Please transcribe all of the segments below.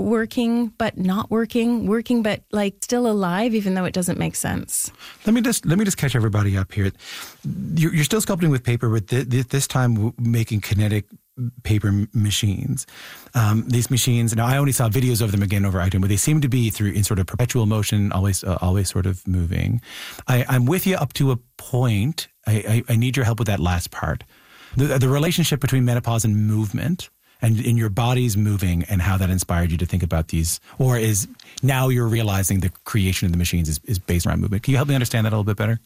working but not working, working but like still alive, even though it doesn't make sense. Let me just catch everybody up here. You're still sculpting with paper, but this time making kinetic paper machines. These machines, now I only saw videos of them again over iTunes, but they seem to be in sort of perpetual motion, always sort of moving. I'm with you up to a point. I need your help with that last part. The relationship between menopause and movement, and in your body's moving, and how that inspired you to think about these, or is now you're realizing the creation of the machines is based around movement. Can you help me understand that a little bit better?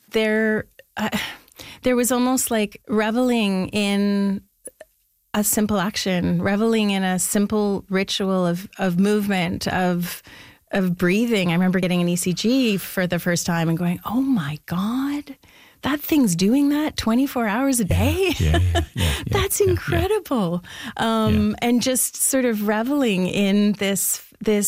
There was almost like reveling in a simple action, reveling in a simple ritual of movement, of breathing. I remember getting an ECG for the first time and going, oh my God, that thing's doing that 24 hours a day? Yeah. That's incredible. And just sort of reveling in this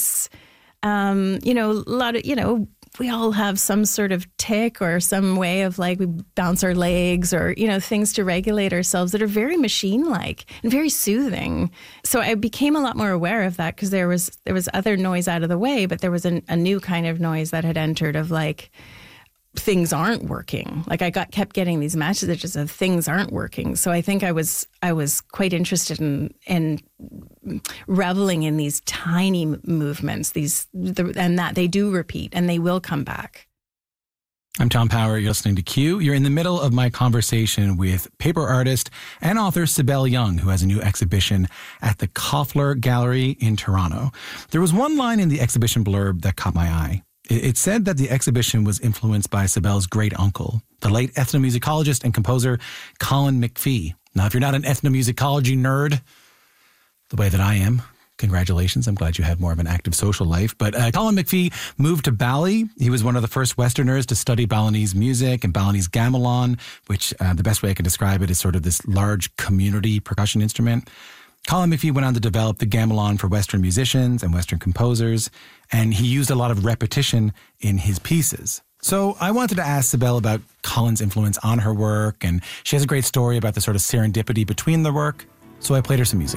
a lot of, we all have some sort of tick or some way of like we bounce our legs or, things to regulate ourselves that are very machine-like and very soothing. So I became a lot more aware of that because there was other noise out of the way, but there was a new kind of noise that had entered of like, things aren't working. Like I kept getting these messages of things aren't working. So I think I was quite interested in reveling in these tiny movements, and that they do repeat and they will come back. I'm Tom Power. You're listening to Q. You're in the middle of my conversation with paper artist and author Sibel Young, who has a new exhibition at the Koffler Gallery in Toronto. There was one line in the exhibition blurb that caught my eye. It said that the exhibition was influenced by Sibel's great uncle, the late ethnomusicologist and composer Colin McPhee. Now, if you're not an ethnomusicology nerd, the way that I am, congratulations. I'm glad you have more of an active social life. But Colin McPhee moved to Bali. He was one of the first Westerners to study Balinese music and Balinese gamelan, which the best way I can describe it is sort of this large community percussion instrument. Colin McPhee went on to develop the gamelan for Western musicians and Western composers, and he used a lot of repetition in his pieces. So I wanted to ask Sibel about Colin's influence on her work, and she has a great story about the sort of serendipity between the work, so I played her some music.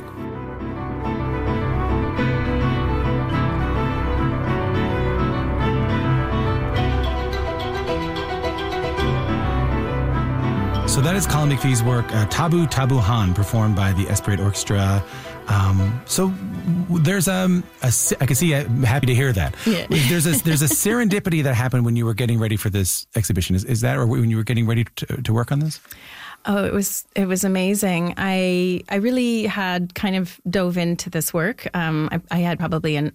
So that is Colin McPhee's work, Tabu Tabuhan, performed by the Esperate Orchestra. So there's I can see, I'm happy to hear that. Yeah. There's a serendipity that happened when you were getting ready for this exhibition. Is that, or when you were getting ready to work on this? Oh, it was amazing. I really had kind of dove into this work. I had probably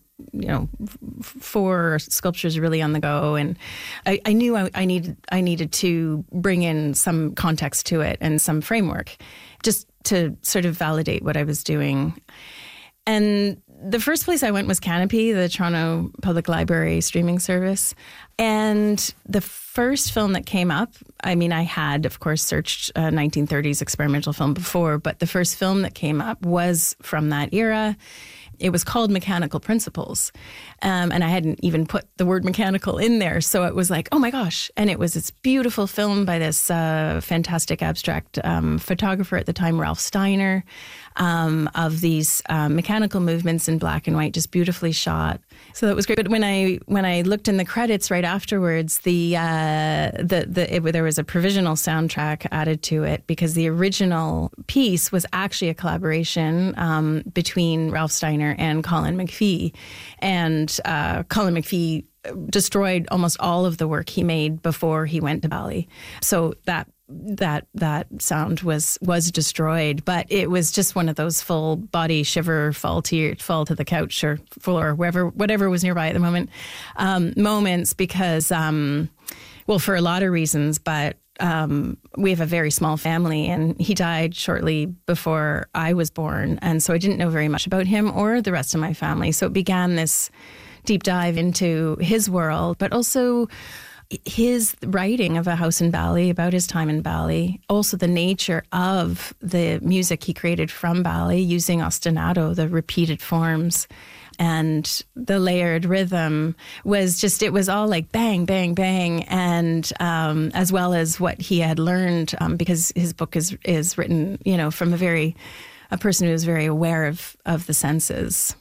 4 sculptures really on the go, and I knew I needed to bring in some context to it and some framework, just to sort of validate what I was doing. And the first place I went was Canopy, the Toronto Public Library streaming service. And the first film that came up, I mean, I had, of course, searched 1930s experimental film before, but the first film that came up was from that era. It was called Mechanical Principles. And I hadn't even put the word mechanical in there. So it was like, oh my gosh. And it was this beautiful film by this fantastic abstract photographer at the time, Ralph Steiner, of these mechanical movements in black and white, just beautifully shot. So that was great. But when I looked in the credits right afterwards, there was a provisional soundtrack added to it because the original piece was actually a collaboration between Ralph Steiner and Colin McPhee. And Colin McPhee destroyed almost all of the work he made before he went to Bali. So that sound was destroyed, but it was just one of those full body shiver, fall to the couch or floor, whatever was nearby at the moment, moments because, for a lot of reasons, but we have a very small family, and he died shortly before I was born. And so I didn't know very much about him or the rest of my family. So it began this deep dive into his world, but also his writing of A House in Bali, about his time in Bali, also the nature of the music he created from Bali using ostinato, the repeated forms, and the layered rhythm it was all like bang, bang, bang. And as well as what he had learned, because his book is written, from a person who is very aware of the senses.